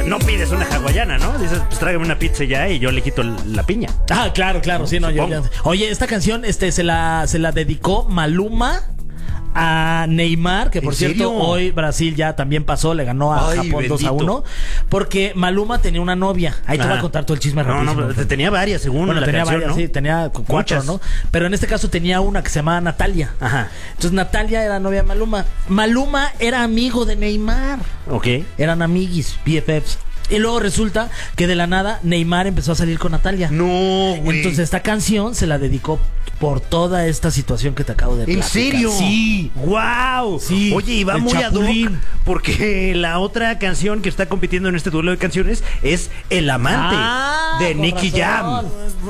no pides una hawaiana, ¿no? Dices, pues tráigame una pizza ya y yo le quito la piña. Ah, claro, sí, no, Oye, esta canción se la dedicó Maluma a Neymar, que por cierto hoy Brasil ya también pasó, le ganó a Japón 2-1, porque Maluma tenía una novia. Ahí te voy a contar todo el chisme rapidísimo. No, tenía varias, según bueno, la tenía canción, varias, ¿no? sí, tenía 4, muchas, ¿no? Pero en este caso tenía una que se llamaba Natalia. Ajá. Entonces Natalia era novia de Maluma. Maluma era amigo de Neymar. Ok. Eran amiguis, BFFs. Y luego resulta que de la nada Neymar empezó a salir con Natalia. No, güey. Entonces esta canción se la dedicó por toda esta situación que te acabo de platicar. ¿En serio? Sí. ¡Wow! Sí. Oye, y va El muy ad hoc, Chapulín. porque la otra canción que está compitiendo en este duelo de canciones es El Amante de con Nicky razón. Jam.